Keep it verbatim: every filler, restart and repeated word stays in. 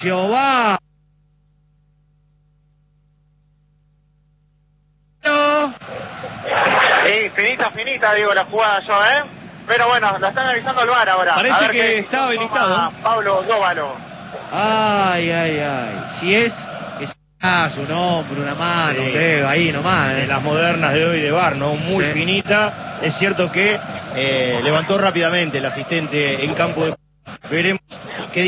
Jehová. Sí, finita, finita, digo, la jugada yo, ¿eh? Pero bueno, la están analizando el V A R ahora. Parece a ver que qué estaba decisión habilitado. toma Pablo Dóvalo. Ay, ay, ay. Si es que ah, su nombre, una mano, Sí. un dedo, ahí nomás. De ¿eh? las modernas de hoy de V A R, ¿no? Muy Sí. finita. Es cierto que eh, levantó rápidamente el asistente en campo de... Veremos qué